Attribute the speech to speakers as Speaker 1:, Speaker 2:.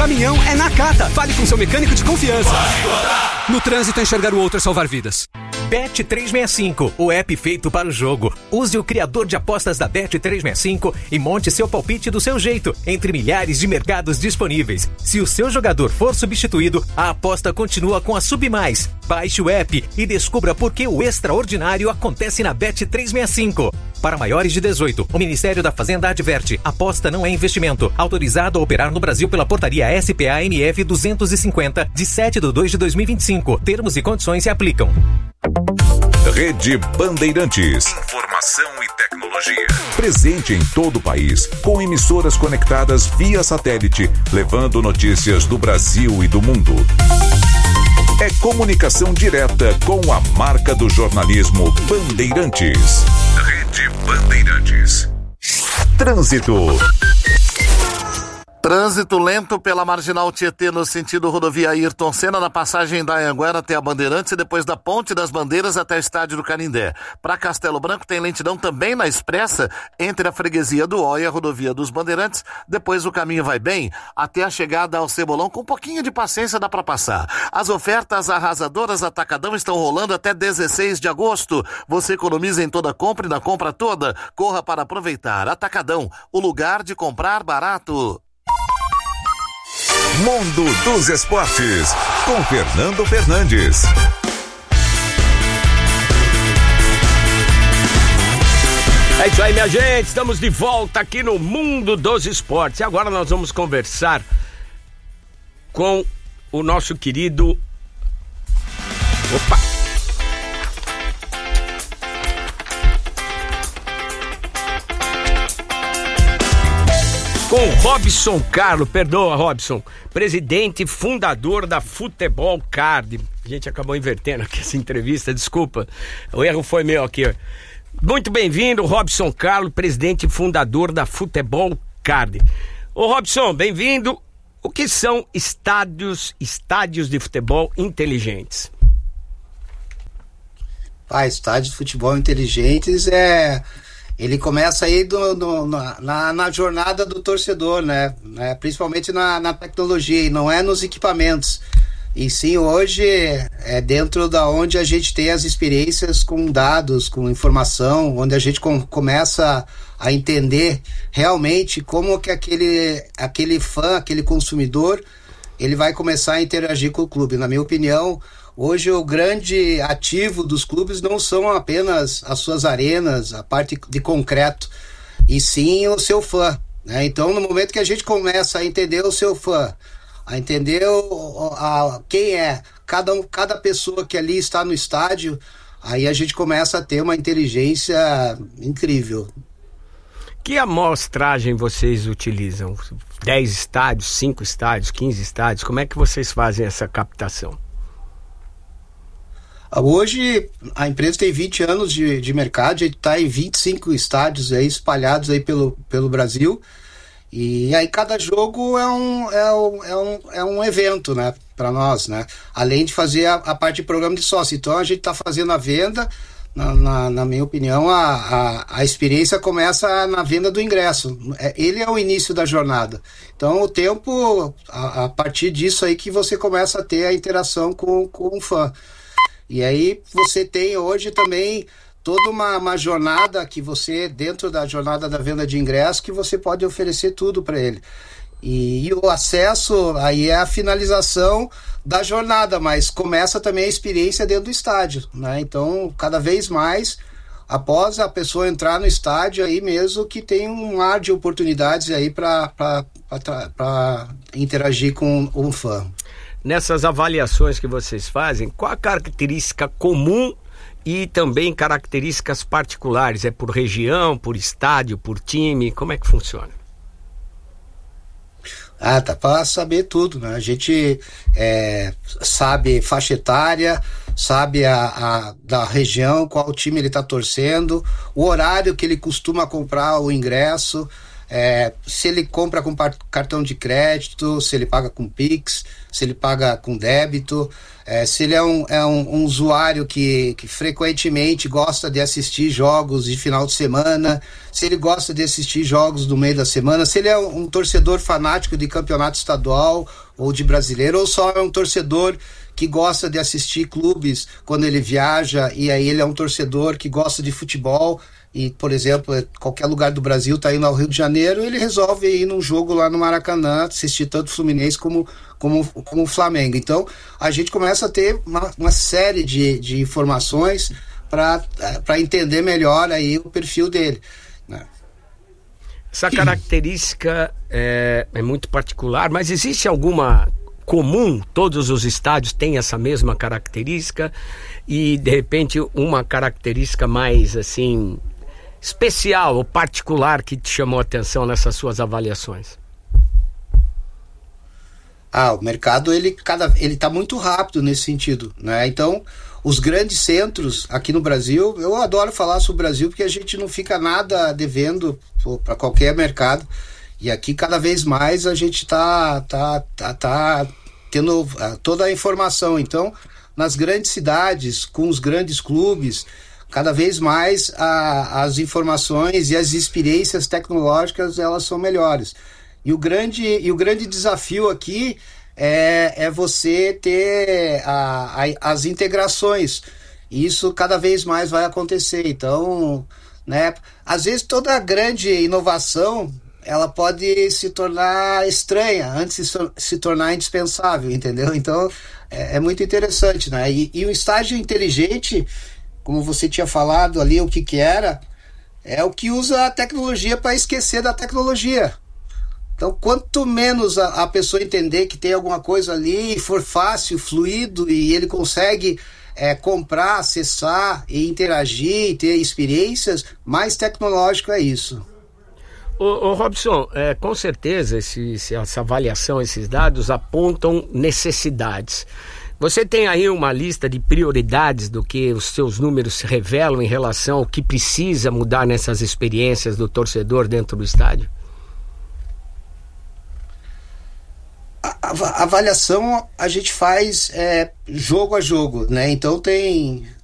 Speaker 1: caminhão é Nakata. Fale com seu mecânico de confiança. No trânsito, enxergar o outro é salvar vidas.
Speaker 2: Bet365, o app feito para o jogo. Use o criador de apostas da Bet365 e monte seu palpite do seu jeito, entre milhares de mercados disponíveis. Se o seu jogador for substituído, a aposta continua com a Submais. Baixe o app e descubra por que o extraordinário acontece na Bet365. Para maiores de 18, o Ministério da Fazenda adverte: aposta não é investimento. Autorizado a operar no Brasil pela portaria SPA-MF 250, de 7/2/2025. Termos e condições se aplicam.
Speaker 3: Rede Bandeirantes. Informação e tecnologia. Presente em todo o país, com emissoras conectadas via satélite, levando notícias do Brasil e do mundo. É comunicação direta com a marca do jornalismo Bandeirantes. Rede Bandeirantes. Trânsito.
Speaker 4: Trânsito lento pela Marginal Tietê no sentido rodovia Ayrton Senna, na passagem da Anhanguera até a Bandeirantes e depois da Ponte das Bandeiras até o Estádio do Canindé. Para Castelo Branco tem lentidão também na Expressa entre a freguesia do Ó e a rodovia dos Bandeirantes. Depois o caminho vai bem até a chegada ao Cebolão. Com um pouquinho de paciência dá para passar. As ofertas arrasadoras Atacadão estão rolando até 16 de agosto. Você economiza em toda compra e na compra toda. Corra para aproveitar. Atacadão, o lugar de comprar barato.
Speaker 3: Mundo dos Esportes, com Fernando Fernandes.
Speaker 5: É isso aí, minha gente, estamos de volta aqui no Mundo dos Esportes. E agora nós vamos conversar com o nosso querido... Com Robson Carlo, perdoa, Robson, presidente e fundador da Futebol Card. A gente acabou invertendo aqui essa entrevista, desculpa, o erro foi meu aqui. Muito bem-vindo, Robson Carlo, presidente e fundador da Futebol Card. Ô Robson, bem-vindo. O que são estádios de futebol inteligentes?
Speaker 6: Estádios de futebol inteligentes ele começa aí na jornada do torcedor, né? Principalmente na tecnologia, e não é nos equipamentos. E sim, hoje é dentro da onde a gente tem as experiências com dados, com informação, onde a gente começa a entender realmente como que aquele fã, aquele consumidor, ele vai começar a interagir com o clube. Na minha opinião, hoje o grande ativo dos clubes não são apenas as suas arenas, a parte de concreto, e sim o seu fã, né? Então, no momento que a gente começa a entender o seu fã, a entender quem é cada pessoa que ali está no estádio, aí a gente começa a ter uma inteligência incrível.
Speaker 5: Que amostragem vocês utilizam? 10 estádios, 5 estádios, 15 estádios? Como é que vocês fazem essa captação?
Speaker 6: Hoje a empresa tem 20 anos de mercado, a gente está em 25 estádios aí, espalhados aí pelo Brasil, e aí cada jogo é um evento, né, para nós, né, além de fazer a parte de programa de sócio. Então a gente está fazendo a venda, na minha opinião, a experiência começa na venda do ingresso, ele é o início da jornada. Então o tempo, a partir disso aí que você começa a ter a interação com o fã. E aí você tem hoje também toda uma jornada que você, dentro da jornada da venda de ingresso, que você pode oferecer tudo para ele. E o acesso aí é a finalização da jornada, mas começa também a experiência dentro do estádio, né? Então, cada vez mais, após a pessoa entrar no estádio, aí mesmo que tem um mar de oportunidades aí para interagir com um fã.
Speaker 5: Nessas avaliações que vocês fazem, qual a característica comum e também características particulares? É por região, por estádio, por time? Como é que funciona?
Speaker 6: Tá para saber tudo, né? A gente sabe faixa etária, sabe da região, qual time ele está torcendo, o horário que ele costuma comprar o ingresso, se ele compra com cartão de crédito, se ele paga com Pix, se ele paga com débito, se ele é um usuário que frequentemente gosta de assistir jogos de final de semana, se ele gosta de assistir jogos do meio da semana, se ele é um torcedor fanático de campeonato estadual ou de brasileiro, ou só é um torcedor que gosta de assistir clubes quando ele viaja, e aí ele é um torcedor que gosta de futebol e, por exemplo, qualquer lugar do Brasil está indo ao Rio de Janeiro, ele resolve ir num jogo lá no Maracanã, assistir tanto o Fluminense como o Flamengo. Então a gente começa a ter uma série de informações para entender melhor aí o perfil dele, né?
Speaker 5: Essa característica é muito particular, mas existe alguma comum? Todos os estádios têm essa mesma característica e, de repente, uma característica mais, assim, especial ou particular que te chamou a atenção nessas suas avaliações?
Speaker 6: O mercado ele está muito rápido nesse sentido, né? Então, os grandes centros aqui no Brasil, eu adoro falar sobre o Brasil porque a gente não fica nada devendo para qualquer mercado, e aqui cada vez mais a gente tá tendo toda a informação. Então, nas grandes cidades, com os grandes clubes, cada vez mais as informações e as experiências tecnológicas elas são melhores. E o grande desafio aqui é você ter as integrações. E isso cada vez mais vai acontecer. Então, né, às vezes toda grande inovação ela pode se tornar estranha antes de se tornar indispensável, entendeu? Então é muito interessante, né? E o estádio inteligente, como você tinha falado ali, o que era, é o que usa a tecnologia para esquecer da tecnologia. Então, quanto menos a pessoa entender que tem alguma coisa ali, for fácil, fluido, e ele consegue comprar, acessar e interagir e ter experiências, mais tecnológico é isso.
Speaker 5: Ô Robson, com certeza essa avaliação, esses dados apontam necessidades. Você tem aí uma lista de prioridades do que os seus números revelam em relação ao que precisa mudar nessas experiências do torcedor dentro do estádio?
Speaker 6: A avaliação a gente faz jogo a jogo, né? Então tem